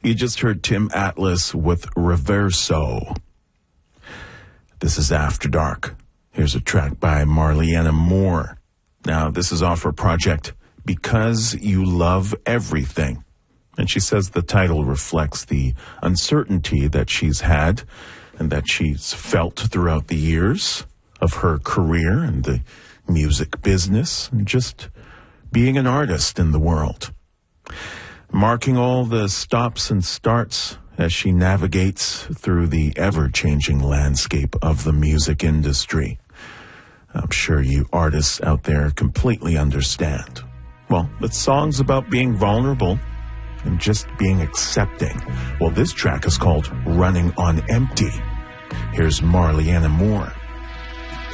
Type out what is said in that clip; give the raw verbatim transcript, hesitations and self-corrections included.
You just heard Tim Atlas with Reverso. This is After Dark. Here's a track by Marliana Moore. Now, this is off her project, Because You Love Everything. And she says the title reflects the uncertainty that she's had and that she's felt throughout the years of her career in the music business and just being an artist in the world. Marking all the stops and starts as she navigates through the ever-changing landscape of the music industry. I'm sure you artists out there completely understand. Well, it's songs about being vulnerable and just being accepting. Well, this track is called Running on Empty. Here's Marliana Moore.